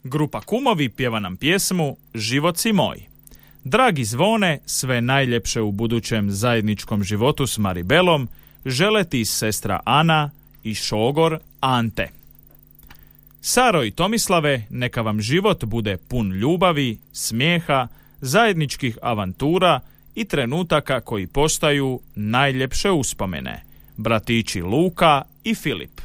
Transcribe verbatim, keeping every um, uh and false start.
Grupa Kumovi pjeva nam pjesmu Život si moj. Dragi Zvone, sve najljepše u budućem zajedničkom životu s Maribelom žele ti sestra Ana i šogor Ante. Saro i Tomislave, neka vam život bude pun ljubavi, smijeha, zajedničkih avantura i trenutaka koji postaju najljepše uspomene. Bratići Luka i Filip.